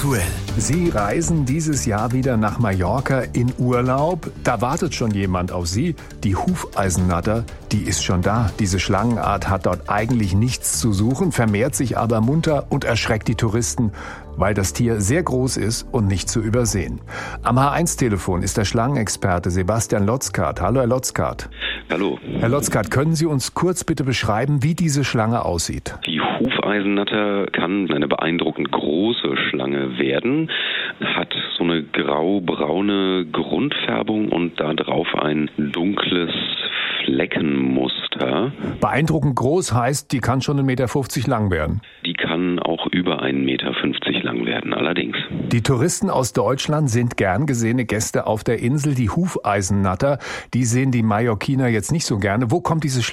aktuell. Sie reisen dieses Jahr wieder nach Mallorca in Urlaub. Da wartet schon jemand auf Sie. Die Hufeisennatter, die ist schon da. Diese Schlangenart hat dort eigentlich nichts zu suchen, vermehrt sich aber munter und erschreckt die Touristen, weil das Tier sehr groß ist und nicht zu übersehen. Am H1-Telefon ist der Schlangenexperte Sebastian Lotzkart. Hallo, Herr Lotzkart. Hallo. Herr Lotzkart, können Sie uns kurz bitte beschreiben, wie diese Schlange aussieht? Die Hufeisennatter kann eine beeindruckend große Schlange werden, hat so eine grau-braune Grundfärbung und da drauf ein dunkles Fleckenmuster. Beeindruckend groß heißt, die kann schon 1,50 Meter lang werden. Die kann auch über 1,50 Meter lang werden, allerdings. Die Touristen aus Deutschland sind gern gesehene Gäste auf der Insel. Die Hufeisennatter, die sehen die Mallorquiner jetzt nicht so gerne. Wo kommt diese Schlange